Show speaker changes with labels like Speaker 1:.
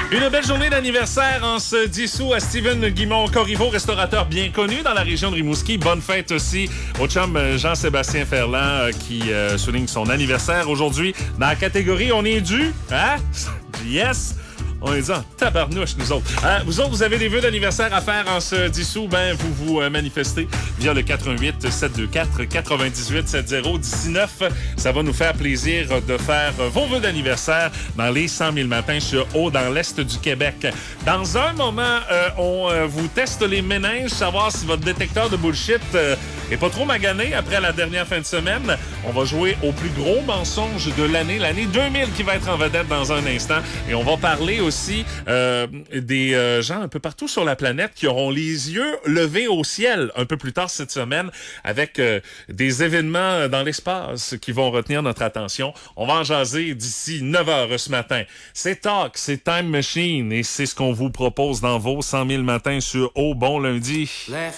Speaker 1: Une belle journée d'anniversaire en ce 10 août à Steven Guimond Corriveau, restaurateur bien connu dans la région de Rimouski. Bonne fête aussi au chum Jean-Sébastien Ferland qui souligne son anniversaire aujourd'hui. Dans la catégorie On est dû, hein? Yes! On est dit en tabarnouche, nous autres. Vous autres, vous avez des vœux d'anniversaire à faire en ce 10 août, ben, vous manifestez via le 88 724 98 70 19. Ça va nous faire plaisir de faire vos vœux d'anniversaire dans les 100 000 matins sur Haut, dans l'Est du Québec. Dans un moment, on vous teste les méninges, savoir si votre détecteur de bullshit est pas trop magané après la dernière fin de semaine. On va jouer au plus gros mensonge de l'année 2000 qui va être en vedette dans un instant. Et on va parler aussi des gens un peu partout sur la planète qui auront les yeux levés au ciel un peu plus tard cette semaine avec des événements dans l'espace qui vont retenir notre attention. On va en jaser d'ici 9h ce matin. C'est Talk, c'est Time Machine et c'est ce qu'on vous propose dans vos 100 000 matins sur Au Bon Lundi.